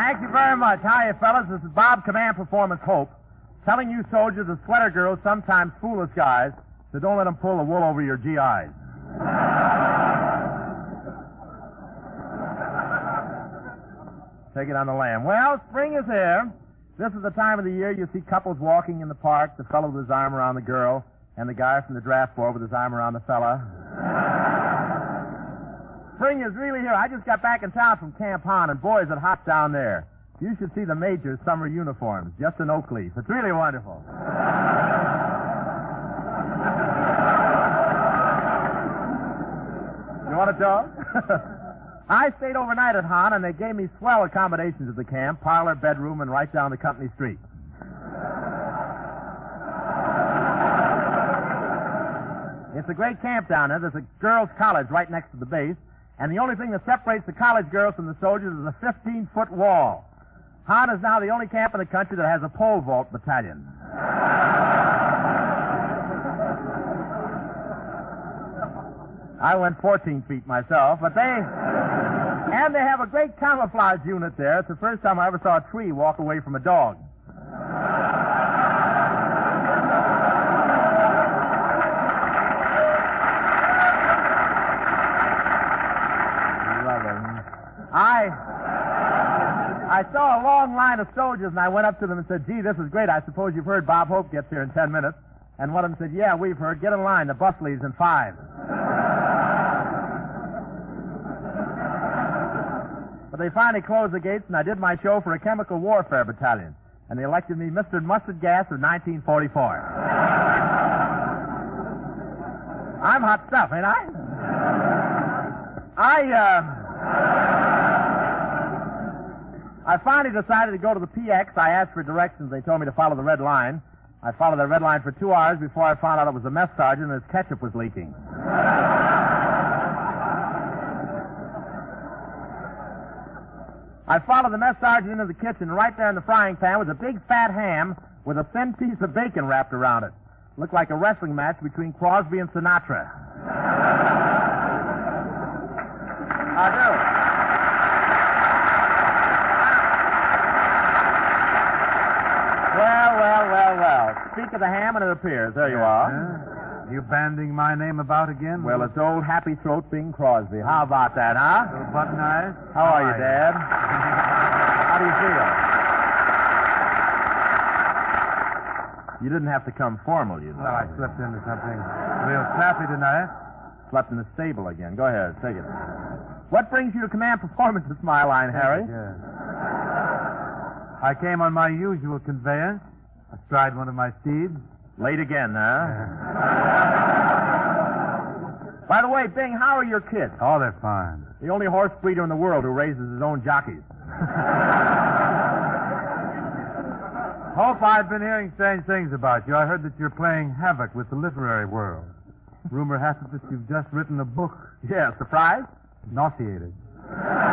Thank you very much. Hiya, fellas. This is Bob Command Performance Hope, telling you soldiers that sweater girls sometimes fool us guys, so don't let them pull the wool over your GIs. Take it on the lam. Well, spring is here. This is the time of the year you see couples walking in the park, the fellow with his arm around the girl, and the guy from the draft board with his arm around the fella. Spring is really here. I just got back in town from Camp Hahn, and boy, is it hot down there. You should see the major's summer uniforms, just an oak leaf. It's really wonderful. You want to talk? I stayed overnight at Hahn, and they gave me swell accommodations at the camp, parlor, bedroom, and right down the company street. It's a great camp down there. There's a girls' college right next to the base, and the only thing that separates the college girls from the soldiers is a 15-foot wall. Hahn is now the only camp in the country that has a pole vault battalion. I went 14 feet myself, but they have a great camouflage unit there. It's the first time I ever saw a tree walk away from a dog. I saw a long line of soldiers, and I went up to them and said, gee, this is great. I suppose you've heard Bob Hope gets here in 10 minutes. And one of them said, yeah, we've heard. Get in line. The bus leaves in 5. But they finally closed the gates, and I did my show for a chemical warfare battalion. And they elected me Mr. Mustard Gas of 1944. I'm hot stuff, ain't I? I finally decided to go to the PX. I asked for directions. They told me to follow the red line. I followed that red line for 2 hours before I found out it was the mess sergeant and his ketchup was leaking. I followed the mess sergeant into the kitchen, and right there in the frying pan was a big fat ham with a thin piece of bacon wrapped around it. Looked like a wrestling match between Crosby and Sinatra. I do. Well. Speak of the ham, and it appears. There you are. You banding my name about again? Well, it's old Happy Throat Bing Crosby. How about that, huh? Button eyes. How are you, Dad? How do you feel? You didn't have to come formal, you know. Well, I slipped into something real snappy tonight. Slept in the stable again. Go ahead, take it. What brings you to Command Performance at Smile Line, Harry? Yes. I came on my usual conveyance, astride one of my steeds. Late again, huh? By the way, Bing, how are your kids? Oh, they're fine. The only horse breeder in the world who raises his own jockeys. Hope, I've been hearing strange things about you. I heard that you're playing havoc with the literary world. Rumor has it that you've just written a book. Yeah, surprise? Nauseated.